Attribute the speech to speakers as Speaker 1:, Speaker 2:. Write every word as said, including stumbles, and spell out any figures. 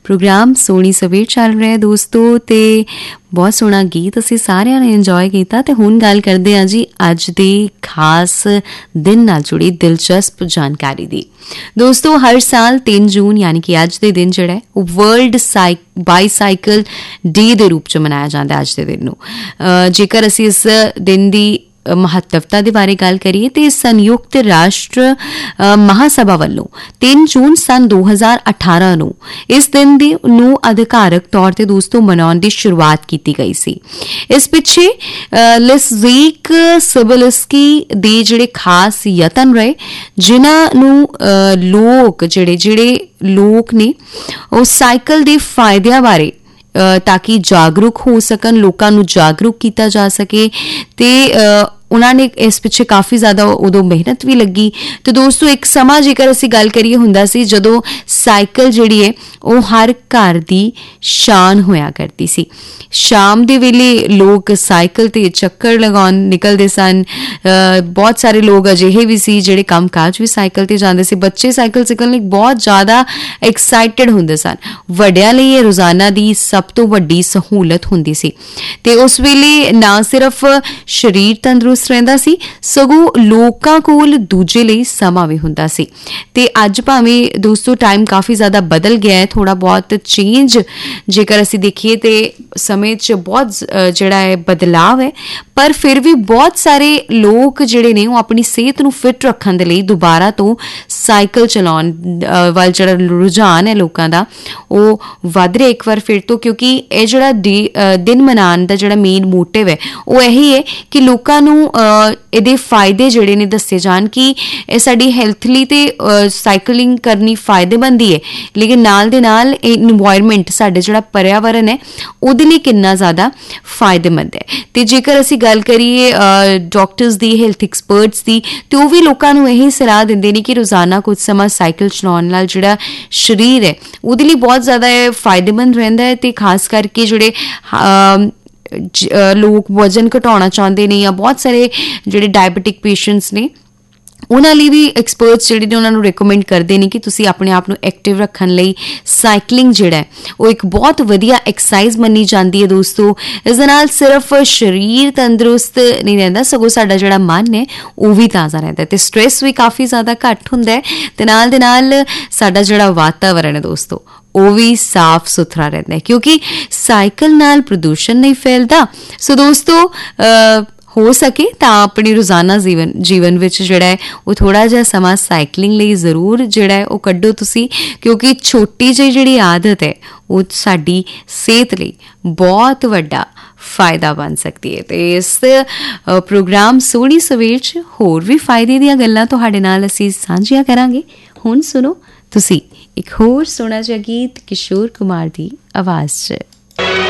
Speaker 1: Programme सोहनी सवेर चल रहा है दोस्तों, तो बहुत सोहना गीत असीं सारिਆਂ ने इंजॉय किया। तो हुण गल करते हैं जी अज दे खास दिन नाल जुड़ी दिलचस्प जानकारी दी। दोस्तों हर साल तीन जून यानी कि अज दे दिन जिहड़ा है वर्ल्ड साइक बाईसाइकल डे के रूप च मनाया जाता है। अज दे दिन नूं जेकर असीं इस दिन की महत्वता के बारे गल करिए तो संयुक्त राष्ट्र महासभा वालों तीन जून सन दो हज़ार अठारह नूं इस दिन दी नूं अधिकारक तौर ते दोस्तों मनाउण दी शुरुआत की गई सी। इस पिछे लिस्वीक सिबिलिस्की दे जिहड़े खास यतन रहे, जिन्हां नूं लोक जिहड़े जिहड़े लोक ने उस साइकिल दे फायदिਆਂ बारे ताकि जागरूक हो सकन, लोगों को जागरूक किया जा सके। ते उन्होंने इस पिछे काफ़ी ज़्यादा उदों मेहनत भी लगी। तो दोस्तों एक समा जेकर असीं गल करिए हुंदा सी जदों साइकिल जिहड़ी है वो हर घर की शान होया करती सी। शाम दे वेले लोग साइकिल ते चक्कर लगाउण निकलदे सन। बहुत सारे लोग अजिहे भी सी जिहड़े काम काज भी साइकिल ते जांदे सी। बच्चे साइकिल सिक्खण लई बहुत ज़्यादा एक्साइटेड हुंदे सन। वड्डिआं लई रोज़ाना दी सब तो वड्डी सहूलत हुंदी सी। ते उस वेले ना सिर्फ शरीर तंदुरुस्त रहिंदा सी सगों लोकां कोल दूजे लई समा भी हुंदा सी। ते अज भावें दोस्तों टाइम काफ़ी ज़्यादा बदल गया है, थोड़ा बहुत चेंज जेकर असीं देखिए तो समय च बहुत जिहड़ा है बदलाव है, पर फिर भी बहुत सारे लोग जिहड़े ने वो अपनी सेहत नूं फिट रखण दे लई दोबारा तो साइकिल चलाउण वल जिहड़ा रुझान है लोकां दा वो वध रिहा एक बार फिर तो, क्योंकि ये जिहड़ा दिन मनाउण दा जिहड़ा मेन मोटिव है वो यही है कि लोकां नूं ਇਹਦੇ फायदे ਜਿਹੜੇ ਨੇ ਦੱਸੇ ਜਾਣ कि ਇਹ ਸਾਡੀ ਹੈਲਥ ਲਈ ਤੇ ਸਾਈਕਲਿੰਗ ਕਰਨੀ ਫਾਇਦੇਮੰਦ ਹੀ ਹੈ, ਲੇਕਿਨ ਨਾਲ ਦੇ ਨਾਲ ਇਨਵਾਇਰਨਮੈਂਟ ਸਾਡੇ ਜਿਹੜਾ ਪਰਿਆਵਰਨ ਹੈ ਉਹਦੇ ਲਈ ਕਿੰਨਾ ਜ਼ਿਆਦਾ ਫਾਇਦੇਮੰਦ ਹੈ। ਤੇ ਜੇਕਰ ਅਸੀਂ ਗੱਲ ਕਰੀਏ ਡਾਕਟਰਸ ਦੀ, ਹੈਲਥ ਐਕਸਪਰਟਸ ਦੀ, ਤੇ ਉਹ ਵੀ ਲੋਕਾਂ ਨੂੰ ਇਹੀ ਸਲਾਹ ਦਿੰਦੇ ਨੇ ਕਿ ਰੋਜ਼ਾਨਾ ਕੁਝ ਸਮਾਂ ਸਾਈਕਲ ਚਲਾਉਣ ਨਾਲ ਜਿਹੜਾ ਸਰੀਰ ਹੈ ਉਹਦੇ ਲਈ ਬਹੁਤ ਜ਼ਿਆਦਾ ਫਾਇਦੇਮੰਦ ਰਹਿੰਦਾ ਹੈ। ਤੇ ਖਾਸ ਕਰਕੇ ਜਿਹੜੇ लोग वजन घटाना चाहते हैं या बहुत सारे जिहड़े डायबिटिक पेशेंट्स ने उन्हां लई भी एक्सपर्ट्स जिहड़े ने उन्हां नूं रिकमेंड करते हैं कि तुसीं अपने आप नूं एक्टिव रखण लई साइकलिंग जिहड़ा है वो एक बहुत वधिया एक्सरसाइज मन्नी जाती है। दोस्तों इस दे नाल सिर्फ शरीर तंदुरुस्त नहीं रहिंदा सगों साडा जिहड़ा मन है वो भी ताज़ा रहिंदा है ते स्ट्रेस भी काफ़ी ज़्यादा घट हुंदा है ते नाल दे नाल साडा जिहड़ा वातावरण है दोस्तों वो भी साफ सुथरा रहता है, क्योंकि साइकिल नाल प्रदूषण नहीं फैलता। सो दोस्तों आ, हो सके तो अपनी रोज़ाना जीवन जीवन विच जिहड़ा है वो थोड़ा जिहा समा साइकलिंग लई जरूर जिहड़ा है वो कड्डो तुसीं, क्योंकि छोटी जी जिहड़ी आदत है वो साडी सेहत लई बहुत वड्डा फायदा बन सकती है। तो इस प्रोग्राम सोहनी सवेर च होर भी फायदे दीआं गल्लां तुहाडे नाल असीं सांझियां करांगे। हुण सुनो तुसीं एक होर सोहना जिहा गीत किशोर कुमार दी आवाज़ च।